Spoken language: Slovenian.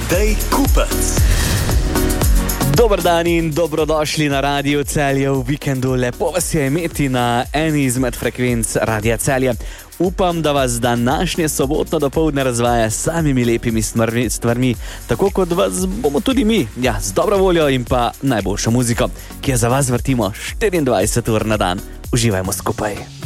Tadej Kupec. Dober dan in dobrodošli na Radiu Celje v vikendu. Lepo vas je imeti na eni izmed frekvenc Radia Celje. Upam, da vas današnje sobotno dopoldne razvaja s samimi lepimi stvarmi, tako kot vas bomo tudi mi, z dobro voljo in pa najboljšo muziko, ki jo za vas vrtimo 24 ur na dan. Uživajmo skupaj.